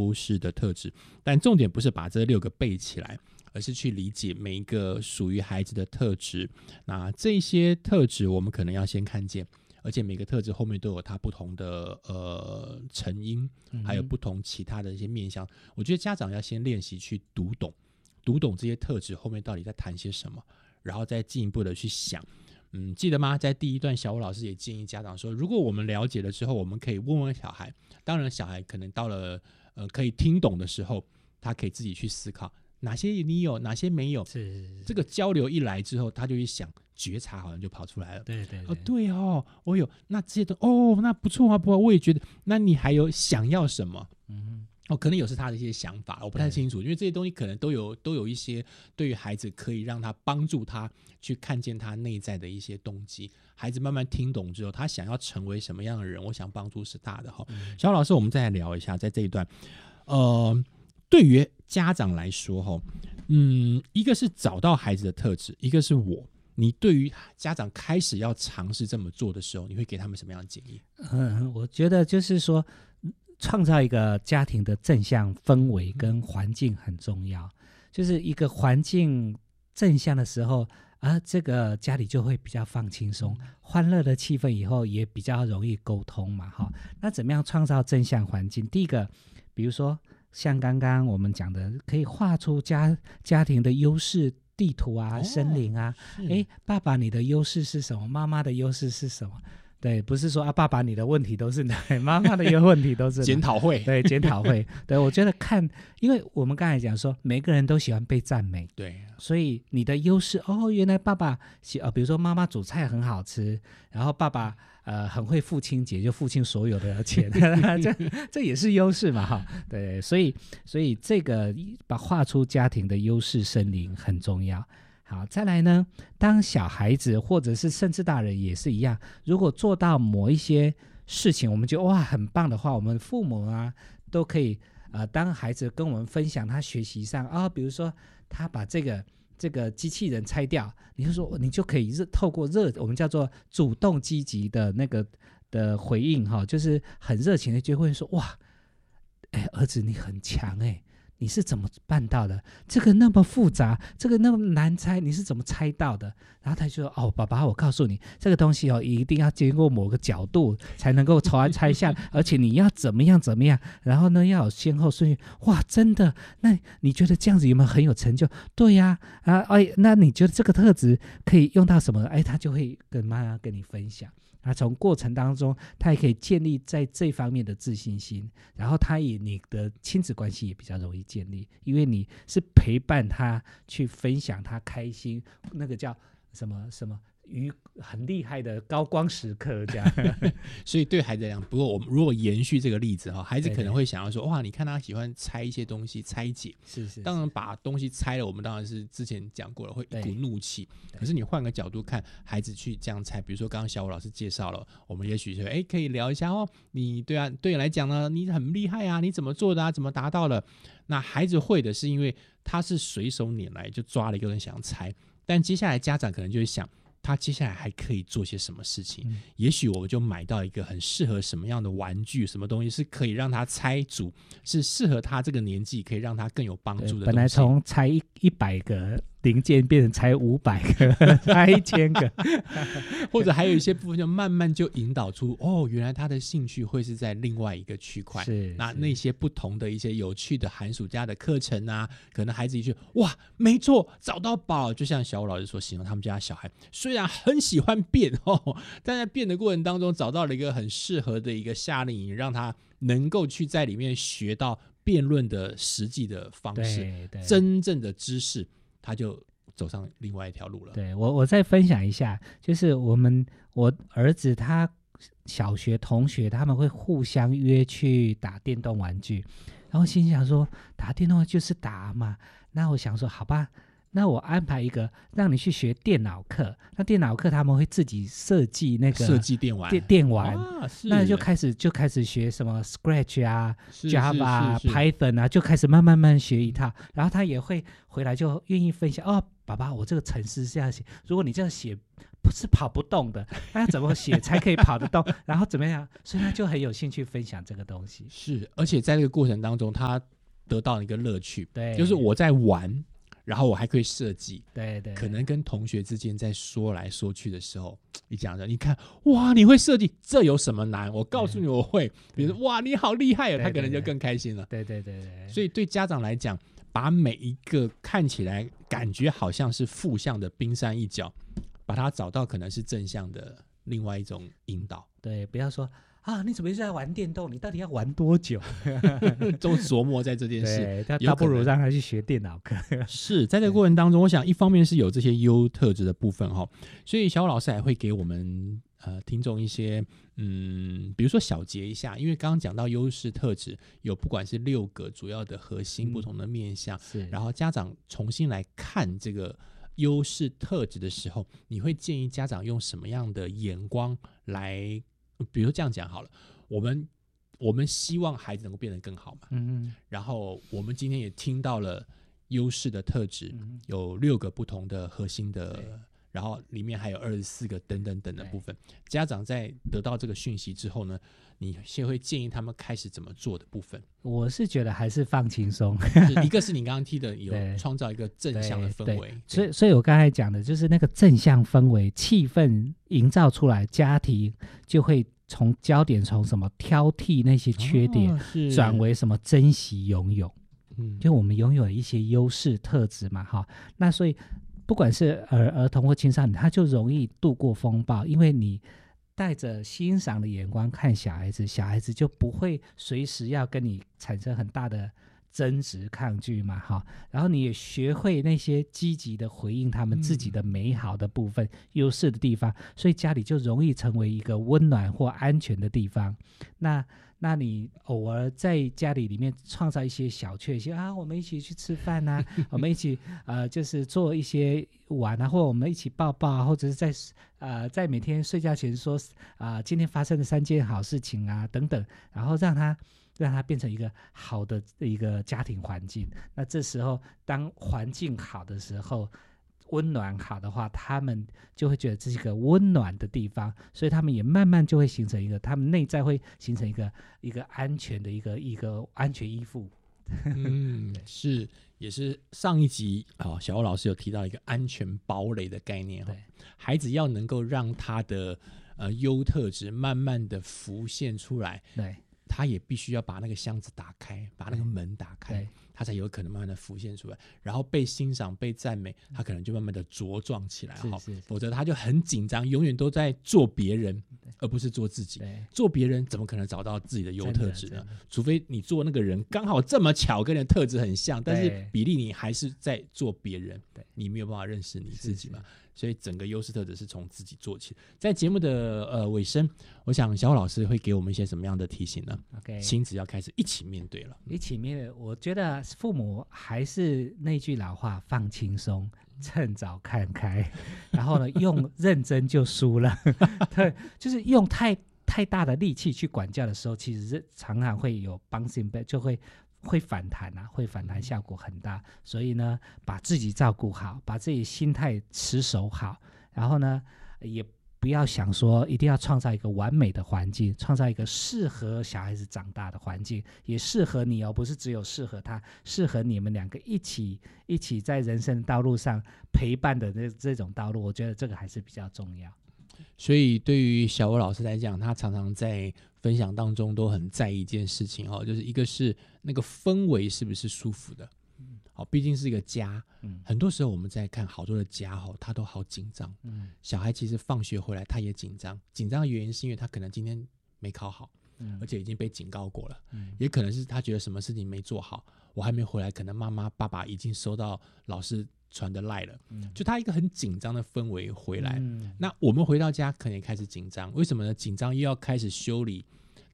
优势的特质，但重点不是把这6个背起来，而是去理解每一个属于孩子的特质。那这些特质我们可能要先看见，而且每个特质后面都有它不同的成因，还有不同其他的一些面向。我觉得家长要先练习去读懂这些特质后面到底在谈些什么，然后再进一步的去想。记得吗？在第一段，小武老师也建议家长说，如果我们了解了之后，我们可以问问小孩。当然，小孩可能到了可以听懂的时候，他可以自己去思考哪些你有，哪些没有。 是这个交流一来之后，他就去想，觉察好像就跑出来了。 对对对， 对哦，我有那这些都那不错啊，不错，我也觉得。那你还有想要什么？可能有是他的一些想法，我不太清楚，因为这些东西可能都有一些对于孩子可以让他帮助他去看见他内在的一些动机。孩子慢慢听懂之后，他想要成为什么样的人，我想帮助是大的。小老师，我们再来聊一下，在这一段，对于家长来说，一个是找到孩子的特质，一个是你对于家长开始要尝试这么做的时候，你会给他们什么样的建议？ 我觉得就是说，创造一个家庭的正向氛围跟环境很重要。就是一个环境正向的时候，这个家里就会比较放轻松，欢乐的气氛以后也比较容易沟通嘛。那怎么样创造正向环境？第一个，比如说像刚刚我们讲的，可以画出家庭的优势地图啊，森林啊。爸爸你的优势是什么？妈妈的优势是什么？对，不是说爸爸你的问题都是哪，妈妈的问题都是检讨会。 对，检讨会。对，我觉得因为我们刚才讲说，每个人都喜欢被赞美， 对， 所以你的优势原来爸爸比如说妈妈煮菜很好吃，然后爸爸很会付清洁，就付清所有的钱，这也是优势嘛。对，所以这个画出家庭的优势森林很重要。好，再来呢，当小孩子或者是甚至大人也是一样，如果做到某一些事情我们觉得很棒的话，我们父母啊都可以当孩子跟我们分享他学习上比如说他把这个机器人拆掉，你就可以透过我们叫做主动积极的那个的回应就是很热情的就会说，哇，儿子你很强你是怎么办到的？这个那么复杂，这个那么难猜，你是怎么猜到的？然后他就说，爸爸，我告诉你，这个东西一定要经过某个角度才能够拆下，而且你要怎么样，然后呢要有先后顺序。哇，真的？那你觉得这样子有没有很有成就？对呀，那你觉得这个特质可以用到什么？他就会跟妈妈跟你分享。从过程当中他也可以建立在这方面的自信心，然后你的亲子关系也比较容易建立，因为你是陪伴他去分享他开心，那个叫什么很厉害的高光时刻这样。 所以对孩子来讲，不过我们如果延续这个例子孩子可能会想要说，哇，你看他喜欢拆一些东西，拆解。 是当然把东西拆了，我们当然是之前讲过了，会一股怒气。可是你换个角度看，孩子去这样拆，比如说刚刚小武老师介绍了，我们也许就可以聊一下你对你来讲呢，你很厉害啊，你怎么做的啊，怎么达到了？那孩子会的是因为他是随手拈来就抓了一个人想拆，但接下来家长可能就会想，他接下来还可以做些什么事情？也许我就买到一个很适合什么样的玩具，什么东西是可以让他拆组，是适合他这个年纪可以让他更有帮助的东西。 本来从拆100个零件变成拆500个拆1000个或者还有一些部分就慢慢就引导出原来他的兴趣会是在另外一个区块。那些不同的一些有趣的寒暑假的课程啊，可能孩子一去，哇，没错，找到宝。就像小武老师所形容，他们家小孩虽然很喜欢变但在变的过程当中找到了一个很适合的一个夏令营，让他能够去在里面学到辩论的实际的方式，真正的知识，他就走上另外一条路了。 对，我再分享一下，就是我儿子他小学同学他们会互相约去打电动玩具，然后心想说打电动就是打嘛，那我想说好吧， 那我安排一个让你去学电脑课，那电脑课他们会自己设计那个设计电玩， 电玩，那就开始学什么 Scratch 啊、Java 啊、Python 啊，就开始慢慢学一套，然后他也会回来就愿意分享哦，爸爸，我这个程式是这样写，如果你这样写不是跑不动的，那要怎么写才可以跑得动？然后怎么样？所以他就很有兴趣分享这个东西。 是，而且在这个过程当中，他得到一个乐趣， 对， 就是我在玩，然后我还可以设计， 对， 可能跟同学之间在说来说去的时候，你讲的，你看，哇，你会设计，这有什么难？我告诉你，我会。比如说，哇，你好厉害哦，他可能就更开心了。 对。 所以对家长来讲，把每一个看起来感觉好像是负向的冰山一角，把它找到可能是正向的另外一种引导。 对，不要说啊，你怎么一直在玩电动？你到底要玩多久？ 都琢磨在这件事， 他倒不如让他去学电脑课。 是在这个过程当中，我想一方面是有这些优特质的部分哈，所以小虎老师还会给我们听众一些比如说小结一下，因为刚刚讲到优势特质有不管是6个主要的核心不同的面向，然后家长重新来看这个优势特质的时候，你会建议家长用什么样的眼光来，比如这样讲好了，我们希望孩子能够变得更好嘛，然后我们今天也听到了优势的特质，有6个不同的核心的，然后里面还有24个等等的部分。家长在得到这个讯息之后呢，你先会建议他们开始怎么做的部分？ 我是觉得还是放轻松， 一个是你刚刚提的有创造一个正向的氛围， 所以我刚才讲的就是那个正向氛围气氛营造出来，家庭就会从焦点从什么挑剔那些缺点，转为什么珍惜拥有，就我们拥有一些优势特质嘛，哈，那所以不管是儿童或青少年，他就容易度过风暴，因为你带着欣赏的眼光看小孩子，小孩子就不会随时要跟你产生很大的争执抗拒嘛，哈，然后你也学会那些积极的回应他们自己的美好的部分、优势的地方，所以家里就容易成为一个温暖或安全的地方。那你偶尔在家里面创造一些小确幸啊，我们一起去吃饭啊，我们一起就是做一些玩啊，或者我们一起抱抱啊，或者是在每天睡觉前说今天发生的3件好事情啊等等，然后让它变成一个好的一个家庭环境。那这时候当环境好的时候，温暖好的话，他们就会觉得这是一个温暖的地方，所以他们也慢慢就会形成一个，他们内在会形成一个安全的一个安全依附。 是，也是上一集小欧老师有提到一个安全堡垒的概念，孩子要能够让他的优特质慢慢的浮现出来，对，他也必须要把那个箱子打开，把那个门打开，他才有可能慢慢的浮现出来，然后被欣赏被赞美，他可能就慢慢的茁壮起来，否则他就很紧张，永远都在做别人而不是做自己，做别人怎么可能找到自己的优特质呢？除非你做那个人刚好这么巧跟你的特质很像，但是比例你还是在做别人，你没有办法认识你自己嘛，所以整个优势特质是从自己做起。在节目的尾声，我想小虎老师会给我们一些什么样的提醒呢？亲子要开始一起面对了， 一起面对。我觉得父母还是那句老话，放轻松，趁早看开，然后呢，用认真就输了。对，就是用太大的力气去管教的时候，其实常常会有 bouncing back，就会反弹啊，会反弹效果很大。所以呢，把自己照顾好，把自己心态持守好，然后呢，也不要想说一定要创造一个完美的环境，创造一个适合小孩子长大的环境，也适合你不是只有适合他，适合你们2个一起在人生道路上陪伴的这种道路，我觉得这个还是比较重要。 所以对于小欧老师来讲，他常常在分享当中都很在意一件事情，就是一个是那个氛围是不是舒服的，毕竟是一个家，很多时候我们在看好多的家他都好紧张，小孩其实放学回来他也紧张的原因是因为他可能今天没考好，而且已经被警告过了，也可能是他觉得什么事情没做好，我还没回来，可能妈妈爸爸已经收到老师传的赖了，就他一个很紧张的氛围回来，那我们回到家可能也开始紧张，为什么呢？紧张又要开始修理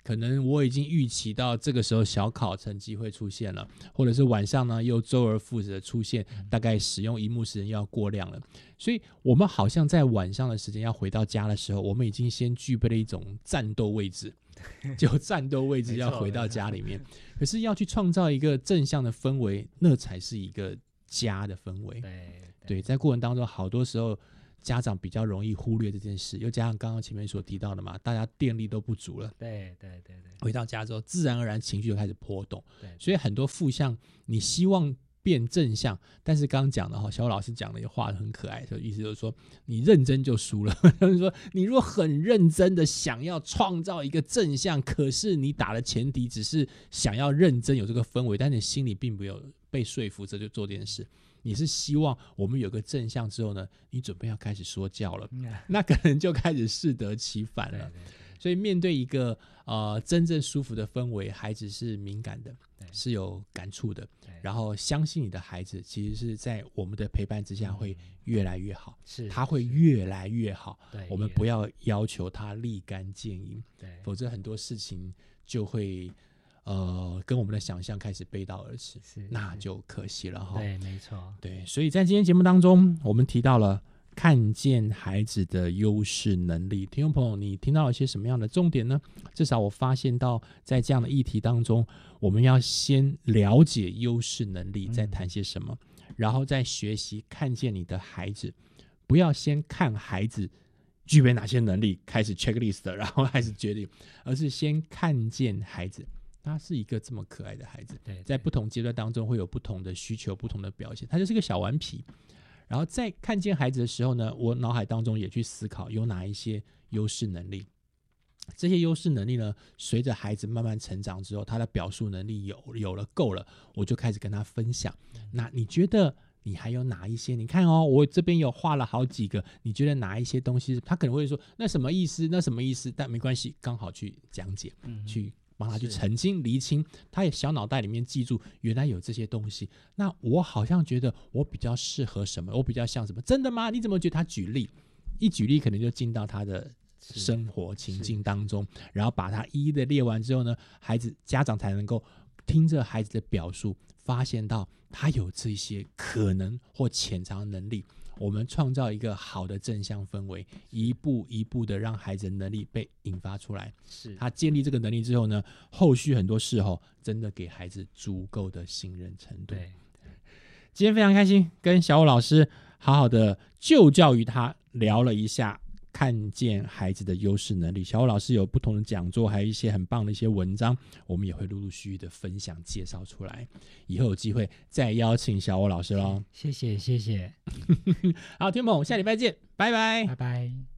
可能我已经预期到这个时候小考成绩会出现了，或者是晚上呢又周而复始的出现，大概使用萤幕时间要过量了，所以我们好像在晚上的时间要回到家的时候，我们已经先具备了一种战斗位置，就战斗位置要回到家里面，可是要去创造一个正向的氛围，那才是一个家的氛围。对，在过程当中，好多时候家长比较容易忽略这件事，又加上刚刚前面所提到的嘛，大家电力都不足了， 对， 回到家之后，自然而然情绪就开始波动，所以很多负向，你希望变正向，但是刚刚讲的哈，小老师讲的一话很可爱，意思就是说，你认真就输了。就是说，你如果很认真的想要创造一个正向，可是你打的前提只是想要认真有这个氛围，但你心里并没有被说服，这就做这件事。你是希望我们有个正向之后呢，你准备要开始说教了，那可能就开始适得其反了。所以面对一个真正舒服的氛围，孩子是敏感的，是有感触的，然后相信你的孩子其实是在我们的陪伴之下会越来越好，他会越来越好。我们不要要求他立竿见影，否则很多事情就会跟我们的想象开始背道而驰，那就可惜了哈。 对，没错。 对，所以在今天节目当中，我们提到了看见孩子的优势能力。听众朋友，你听到了一些什么样的重点呢？至少我发现到，在这样的议题当中，我们要先了解优势能力，再谈些什么，然后再学习看见你的孩子，不要先看孩子具备哪些能力，开始 checklist， 然后开始决定，而是先看见孩子。他是一个这么可爱的孩子，在不同阶段当中会有不同的需求，不同的表现，他就是个小顽皮。然后在看见孩子的时候呢，我脑海当中也去思考有哪一些优势能力。这些优势能力呢，随着孩子慢慢成长之后，他的表述能力有了够了，我就开始跟他分享。那你觉得你还有哪一些？你看哦，我这边有画了好几个，你觉得哪一些东西？他可能会说那什么意思？那什么意思？但没关系，刚好去讲解，去帮他去澄清厘清，他也小脑袋里面记住原来有这些东西。那我好像觉得我比较适合什么，我比较像什么？真的吗？你怎么觉得？他举例，一举例可能就进到他的生活情境当中，然后把它一一的列完之后呢，家长才能够听着孩子的表述，发现到他有这些可能或潜藏能力。我们创造一个好的正向氛围，一步一步的让孩子的能力被引发出来。他建立这个能力之后呢，后续很多事后真的给孩子足够的信任程度。今天非常开心跟小武老师好好的就教于他聊了一下看见孩子的优势能力。小武老师有不同的讲座，还有一些很棒的一些文章，我们也会陆陆续续的分享介绍出来，以后有机会再邀请小武老师咯。 谢谢好，听众朋友，下礼拜见，拜拜。